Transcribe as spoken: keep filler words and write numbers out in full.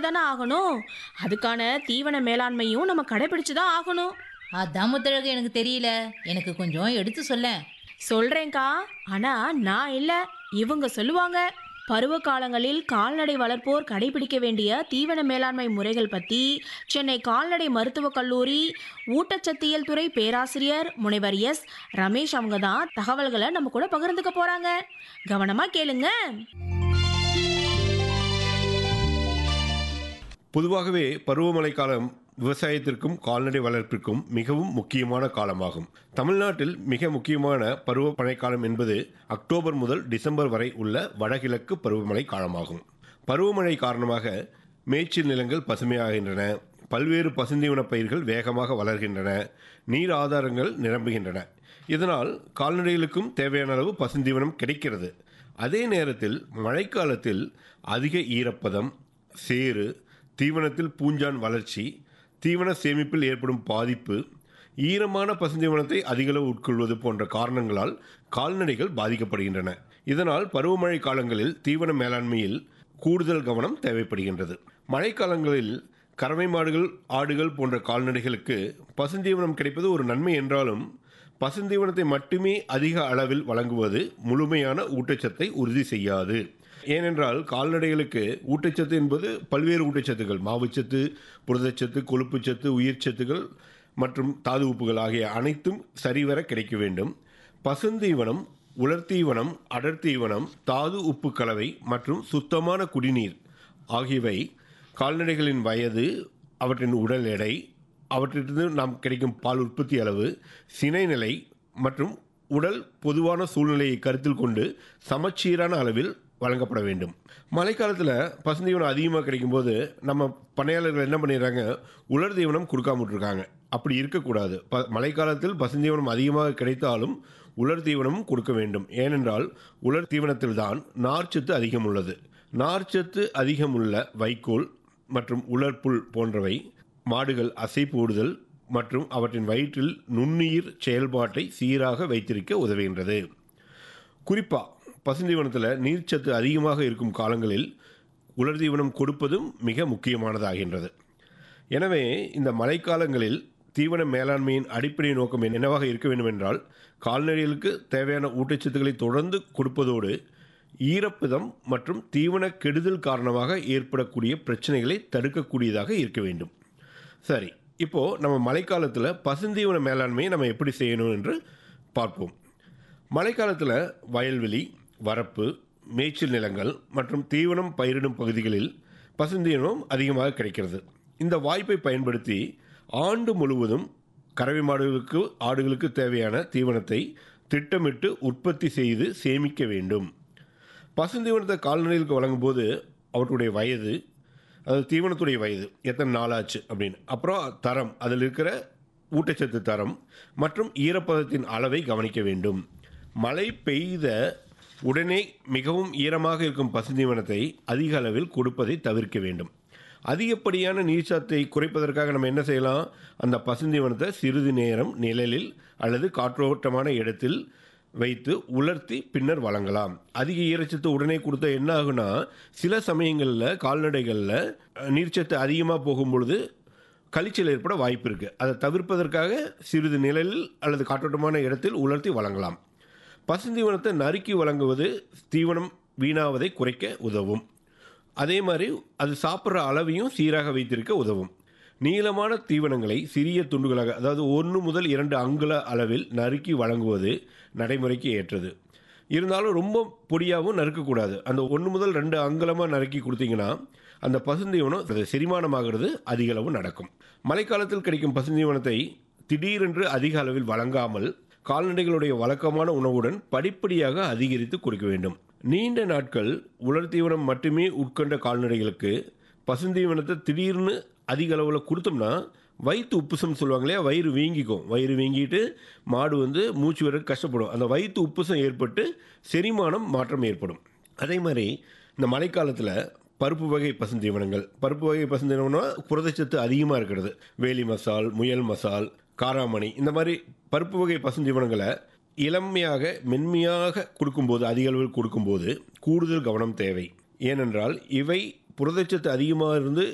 தானே ஆகணும். அதுக்கான தீவன மேலாண்மையும் நம்ம கடைபிடிச்சு தான் ஆகணும். அதான் முத்தழகு, எனக்கு தெரியல. எனக்கு கொஞ்சம் எடுத்து சொல்லேன். சொல்றேன்க்கா, ஆனா நான் இல்ல, இவங்க சொல்லுவாங்க. பருவ காலங்களில் கால்நடை வளர்ப்போர் கடைபிடிக்க வேண்டிய தீவன மேலாண்மை முறைகள் பத்தி சென்னை கால்நடை மருத்துவக் கல்லூரி ஊட்டச்சத்தியல் துறை பேராசிரியர் முனைவர் எஸ் ரமேஷ் அவங்க தான் தகவல்களை நம்ம கூட பகிர்ந்துக்க போறாங்க. கவனமா கேளுங்க. பொதுவாகவே பருவமழை காலம் விவசாயத்திற்கும் கால்நடை வளர்ப்பிற்கும் மிகவும் முக்கியமான காலமாகும். தமிழ்நாட்டில் மிக முக்கியமான பருவமழை காலம் என்பது அக்டோபர் முதல் டிசம்பர் வரை உள்ள வடகிழக்கு பருவமழை காலமாகும். பருவமழை காரணமாக மேய்ச்சல் நிலங்கள் பசுமையாகின்றன, பல்வேறு பசுந்தீவன பயிர்கள் வேகமாக வளர்கின்றன, நீர் ஆதாரங்கள் நிரம்புகின்றன. இதனால் கால்நடைகளுக்கும் தேவையான அளவு பசுந்தீவனம் கிடைக்கிறது. அதே நேரத்தில் மழைக்காலத்தில் அதிக ஈரப்பதம், சேறு, தீவனத்தில் பூஞ்சான் வளர்ச்சி, தீவன சேமிப்பில் ஏற்படும் பாதிப்பு, ஈரமான பசுந்தீவனத்தை அதிகளவு உட்கொள்வது போன்ற காரணங்களால் கால்நடைகள் பாதிக்கப்படுகின்றன. இதனால் பருவமழை காலங்களில் தீவன மேலாண்மையில் கூடுதல் கவனம் தேவைப்படுகின்றது. மழைக்காலங்களில் கறவை மாடுகள், ஆடுகள் போன்ற கால்நடைகளுக்கு பசுந்தீவனம் கிடைப்பது ஒரு நன்மை என்றாலும் பசுந்தீவனத்தை மட்டுமே அதிக அளவில் வழங்குவது முழுமையான ஊட்டச்சத்தை உறுதி செய்யாது. ஏனென்றால் கால்நடைகளுக்கு ஊட்டச்சத்து என்பது பல்வேறு ஊட்டச்சத்துக்கள், மாவுச்சத்து, புரதச்சத்து, கொழுப்புச்சத்து, உயிர்ச்சத்துக்கள் மற்றும் தாது உப்புகள் ஆகிய அனைத்தும் சரிவர கிடைக்க வேண்டும். பசுந்தீவனம், உலர்த்தீவனம், அடர்த்தீவனம், தாது உப்பு கலவை மற்றும் சுத்தமான குடிநீர் ஆகியவை கால்நடைகளின் வயது, அவற்றின் உடல் எடை, அவற்றிலிருந்து நாம் கிடைக்கும் பால் உற்பத்தி அளவு, சினை நிலை மற்றும் உடல் பொதுவான சூழ்நிலையை கருத்தில் கொண்டு சமச்சீரான அளவில் வழங்கப்பட வேண்டும். மழைக்காலத்தில் பசுந்தீவனம் அதிகமாக கிடைக்கும்போது நம்ம பண்ணையாளர்கள் என்ன பண்ணிடுறாங்க, உலர் தீவனம் கொடுக்காம விட்டுருக்காங்க. அப்படி இருக்கக்கூடாது. ப மழைக்காலத்தில் பசுந்தீவனம் அதிகமாக கிடைத்தாலும் உலர் தீவனமும் கொடுக்க வேண்டும். ஏனென்றால் உலர் தீவனத்தில் தான் நார்ச்சத்து அதிகம் உள்ளது. நார்ச்சத்து அதிகமுள்ள வைக்கோல் மற்றும் உலர்புல் போன்றவை மாடுகள் அசை போடுதல் மற்றும் அவற்றின் வயிற்றில் நுண்ணுயிர் செயல்பாட்டை சீராக வைத்திருக்க உதவுகின்றது. குறிப்பாக பசுந்தீவனத்தில் நீர்ச்சத்து அதிகமாக இருக்கும் காலங்களில் உலர் தீவனம் கொடுப்பதும் மிக முக்கியமானதாகின்றது. எனவே இந்த மழைக்காலங்களில் தீவன மேலாண்மையின் அடிப்படை நோக்கம் என்னவாக இருக்க வேண்டும் என்றால், கால்நடைகளுக்கு தேவையான ஊட்டச்சத்துக்களை தொடர்ந்து கொடுப்பதோடு ஈரப்பதம் மற்றும் தீவன கெடுதல் காரணமாக ஏற்படக்கூடிய பிரச்சனைகளை தடுக்கக்கூடியதாக இருக்க வேண்டும். சரி, இப்போது நம்ம மழைக்காலத்தில் பசுந்தீவன மேலாண்மையை நம்ம எப்படி செய்யணும் என்று பார்ப்போம். மழைக்காலத்தில் வயல்வெளி, வரப்பு, மேய்ச்சல் நிலங்கள் மற்றும் தீவனம் பயிரிடும் பகுதிகளில் பசுந்தீவனம் அதிகமாக கிடைக்கிறது. இந்த வாய்ப்பை பயன்படுத்தி ஆண்டு முழுவதும் கறவை மாடுகளுக்கு, ஆடுகளுக்கு தேவையான தீவனத்தை திட்டமிட்டு உற்பத்தி செய்து சேமிக்க வேண்டும். பசுந்தீவனத்தை கால்நடைகளுக்கு வழங்கும்போது அவற்றுடைய வயது, அதாவது தீவனத்துடைய வயது, எத்தனை நாளாச்சு அப்படின்னு, அப்புறம் தரம், அதில் இருக்கிற ஊட்டச்சத்து தரம் மற்றும் ஈரப்பதத்தின் அளவை கவனிக்க வேண்டும். மழை பெய்த உடனே மிகவும் ஈரமாக இருக்கும் பசுந்தீவனத்தை அதிக அளவில் கொடுப்பதை தவிர்க்க வேண்டும். அதிகப்படியான நீர்ச்சத்தை குறைப்பதற்காக நம்ம என்ன செய்யலாம், அந்த பசுந்தீவனத்தை சிறிது நேரம் நிழலில் அல்லது காற்றோட்டமான இடத்தில் வைத்து உலர்த்தி பின்னர் வழங்கலாம். அதிக ஈரச்சத்து உடனே கொடுத்தா என்ன ஆகுனா, சில சமயங்களில் கால்நடைகளில் நீர்ச்சத்து அதிகமாக போகும்பொழுது கழிச்சல் ஏற்பட வாய்ப்பு இருக்குது. அதை தவிர்ப்பதற்காக சிறிது நிழலில் அல்லது காற்றோட்டமான இடத்தில் உலர்த்தி வழங்கலாம். பசுந்தீவனத்தை நறுக்கி வழங்குவது தீவனம் வீணாவதை குறைக்க உதவும். அதே மாதிரி அது சாப்பிட்ற அளவையும் சீராக வைத்திருக்க உதவும். நீளமான தீவனங்களை சிறிய துண்டுகளாக, அதாவது ஒன்று முதல் இரண்டு அங்குல அளவில் நறுக்கி வழங்குவது நடைமுறைக்கு ஏற்றது. இருந்தாலும் ரொம்ப பொடியாகவும் நறுக்கக்கூடாது. அந்த ஒன்று முதல் ரெண்டு அங்குலமாக நறுக்கி கொடுத்தீங்கன்னா அந்த பசுந்தீவனம் செரிமானமாகிறது அதிக அளவு நடக்கும். மழைக்காலத்தில் கிடைக்கும் பசுந்தீவனத்தை திடீரென்று அதிக அளவில் வழங்காமல் கால்நடைகளுடைய வழக்கமான உணவுடன் படிப்படியாக அதிகரித்து கொடுக்க வேண்டும். நீண்ட நாட்கள் உலர் தீவனம் மட்டுமே உட்கொண்ட கால்நடைகளுக்கு பசுந்தீவனத்தை திடீர்னு அதிக அளவில் கொடுத்தோம்னா வயிற்று உப்புசம் சொல்லுவாங்க இல்லையா, வயிறு வீங்கிக்கும். வயிறு வீங்கிட்டு மாடு வந்து மூச்சு விட கஷ்டப்படும். அந்த வயிற்று உப்புசம் ஏற்பட்டு செரிமானம் மாற்றம் ஏற்படும். அதே மாதிரி இந்த மழைக்காலத்தில் பருப்பு வகை பசுந்தீவனங்கள், பருப்பு வகை பசுந்தீவனம்னா புரதச்சத்து அதிகமாக இருக்கிறது. வேலி மசால், முயல் மசால், காராமணி, இந்த மாதிரி பருப்பு வகை பசுந்தீவனங்களை இளமையாக மென்மையாக கொடுக்கும்போது, அதிக அளவில் கொடுக்கும்போது கூடுதல் கவனம் தேவை. ஏனென்றால் இவை புரதச்சத்து அதிகமாக இருந்து